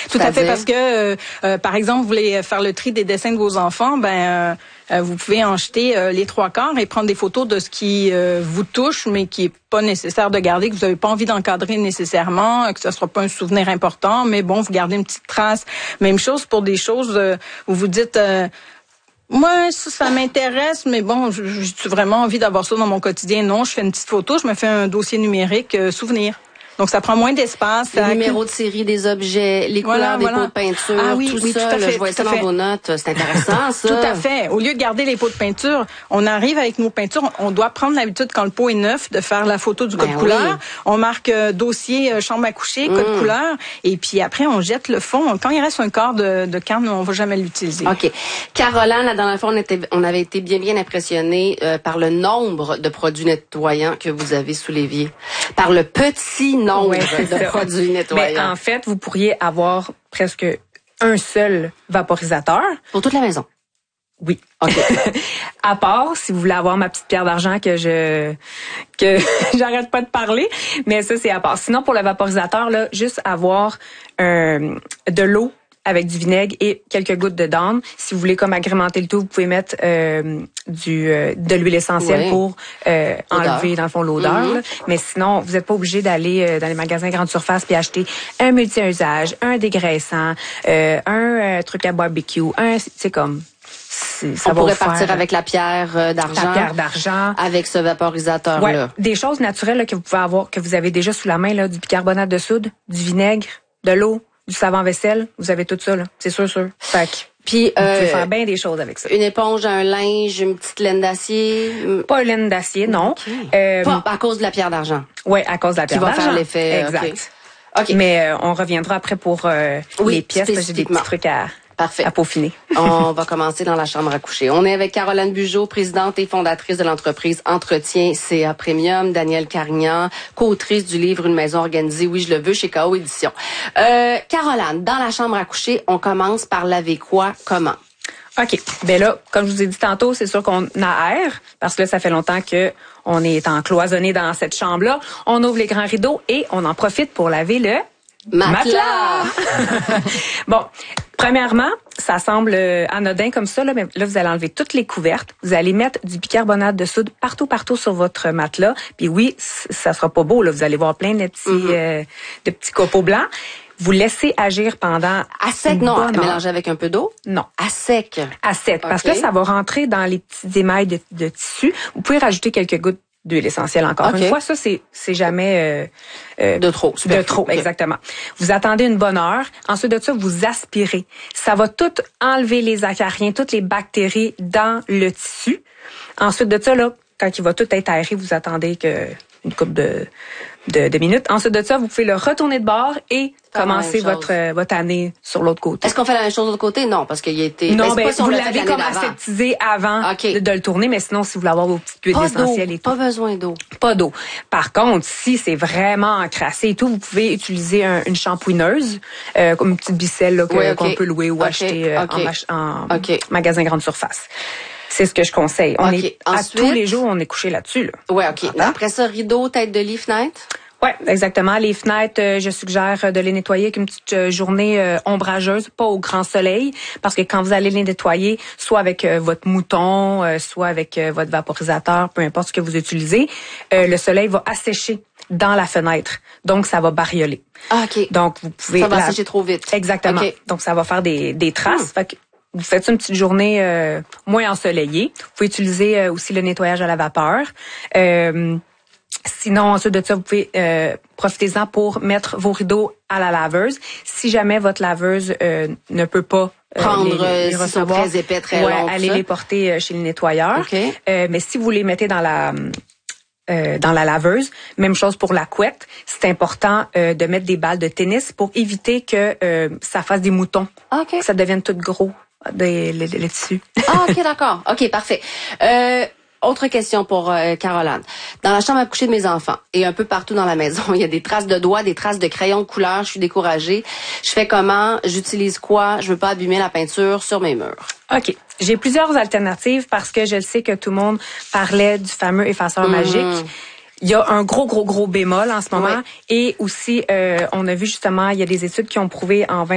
Tout à fait, parce que, par exemple, vous voulez faire le tri des dessins de vos enfants, vous pouvez en jeter les 3/4 et prendre des photos de ce qui vous touche, mais qui est pas nécessaire de garder, que vous n'avez pas envie d'encadrer nécessairement, que ce sera pas un souvenir important, mais bon, vous gardez une petite trace. Même chose pour des choses où vous dites... moi, ça m'intéresse, mais bon, j'ai vraiment envie d'avoir ça dans mon quotidien. Non, je fais une petite photo, je me fais un dossier numérique souvenir. Donc, ça prend moins d'espace. Les numéros de série des objets, les couleurs des pots de peinture, tout ça. Je vois ça dans vos notes. C'est intéressant, ça. Tout à fait. Au lieu de garder les pots de peinture, on arrive avec nos peintures. On doit prendre l'habitude, quand le pot est neuf, de faire la photo du code couleur. On marque dossier, chambre à coucher, code couleur. Et puis après, on jette le fond. Quand il reste un quart de canne, on va jamais l'utiliser. OK. Caroline, la dernière fois, on avait été bien impressionnés par le nombre de produits nettoyants que vous avez sous l'évier. Par le petit nombre de produits nettoyants. Mais en fait, vous pourriez avoir presque un seul vaporisateur. Pour toute la maison? Oui. OK. À part, si vous voulez avoir ma petite pierre d'argent que j'arrête pas de parler, mais ça, c'est à part. Sinon, pour le vaporisateur, là, juste avoir de l'eau avec du vinaigre et quelques gouttes de Dawn. Si vous voulez comme agrémenter le tout, vous pouvez mettre de l'huile essentielle pour enlever dans le fond l'odeur. Mais sinon, vous n'êtes pas obligé d'aller dans les magasins grande surface puis acheter un multi-usage, un dégraissant, un truc à barbecue, c'est comme... On pourrait partir avec la pierre d'argent. La pierre d'argent. Avec ce vaporisateur-là. Ouais, des choses naturelles là, que vous pouvez avoir, que vous avez déjà sous la main, là, du bicarbonate de soude, du vinaigre, de l'eau, du savon vaisselle, vous avez tout ça, là. C'est sûr. Fait que, puis, vous pouvez faire bien des choses avec ça. Une éponge, un linge, une petite laine d'acier. Pas une laine d'acier, non. Okay. Pas à cause de la pierre d'argent. Oui, à cause de la pierre d'argent. Qui va faire l'effet. Exact. Okay. Mais on reviendra après pour les pièces. J'ai des petits trucs à peaufiner. On va commencer dans la chambre à coucher. On est avec Caroline Bugeaud, présidente et fondatrice de l'entreprise Entretien CA Premium, Danielle Carignan, co-autrice du livre Une maison organisée, oui, je le veux, chez KO Éditions. Caroline, dans la chambre à coucher, on commence par laver quoi, comment? OK. Ben là, comme je vous ai dit tantôt, c'est sûr qu'on aère, parce que là, ça fait longtemps que on est encloisonné dans cette chambre-là. On ouvre les grands rideaux et on en profite pour laver le matelas. Bon, premièrement, ça semble anodin comme ça, là, mais là, vous allez enlever toutes les couvertes. Vous allez mettre du bicarbonate de soude partout sur votre matelas. Puis oui, ça sera pas beau, là. Vous allez voir plein de petits copeaux blancs. Vous laissez agir pendant... À sec, non. Mélanger avec un peu d'eau? Non. À sec? À sec. Parce que là, ça va rentrer dans les petits émails de tissu. Vous pouvez rajouter quelques gouttes d'huile essentielle encore. Une fois, ça, c'est jamais... de trop. De trop, exactement. Vous attendez une bonne heure. Ensuite de ça, vous aspirez. Ça va tout enlever les acariens, toutes les bactéries dans le tissu. Ensuite de ça, là, quand il va tout être aéré, vous attendez une couple de minutes. Ensuite de ça, vous pouvez le retourner de bord et commencer votre année sur l'autre côté. Est-ce qu'on fait la même chose de l'autre côté? Non, parce qu'il a été... Non, vous l'avez comme aseptisé avant de le tourner, mais sinon, si vous voulez avoir vos petites huiles essentielles et tout. Pas besoin d'eau. Pas d'eau. Par contre, si c'est vraiment encrassé et tout, vous pouvez utiliser une shampouineuse, comme une petite bicelle là, qu'on peut louer ou acheter en magasin grande surface. C'est ce que je conseille. Ensuite, tous les jours, on est couché là-dessus. Là. Ouais, OK. Après ça, rideau, tête de lit, fenêtre? Ouais, exactement. Les fenêtres, je suggère de les nettoyer avec une petite journée ombrageuse, pas au grand soleil, parce que quand vous allez les nettoyer, soit avec votre mouton, soit avec votre vaporisateur, peu importe ce que vous utilisez, le soleil va assécher dans la fenêtre. Donc, ça va barioler. Ah, OK. Donc, vous pouvez... Ça va assécher trop vite. Exactement. Okay. Donc, ça va faire des traces. Fait que vous faites une petite journée moins ensoleillée. Vous pouvez utiliser aussi le nettoyage à la vapeur. Sinon, ensuite de ça, vous pouvez profitez-en pour mettre vos rideaux à la laveuse. Si jamais votre laveuse ne peut pas prendre les recevoir, très épais, très longs, allez les porter chez le nettoyeur. Okay. Mais si vous les mettez dans la laveuse, même chose pour la couette. C'est important de mettre des balles de tennis pour éviter que ça fasse des moutons, que ça devienne tout gros. Les tissus. Ah, OK, d'accord. OK, parfait. Autre question pour Caroline. Dans la chambre à coucher de mes enfants et un peu partout dans la maison, il y a des traces de doigts, des traces de crayons de couleur. Je suis découragée. Je fais comment? J'utilise quoi? Je veux pas abîmer la peinture sur mes murs. OK. J'ai plusieurs alternatives parce que je sais que tout le monde parlait du fameux effaceur magique. Il y a un gros bémol en ce moment. Et aussi, on a vu justement, il y a des études qui ont prouvé en